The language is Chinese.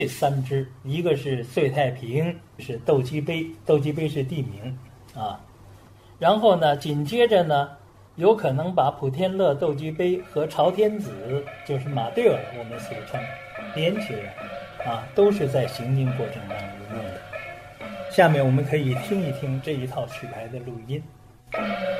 这三支，一个是岁太平，是斗鸡碑，斗鸡碑是地名啊。然后呢，紧接着呢，有可能把普天乐斗鸡碑和朝天子，就是马嘚儿，我们俗称连起来啊，都是在行进过程当中用的。下面我们可以听一听这一套曲牌的录音。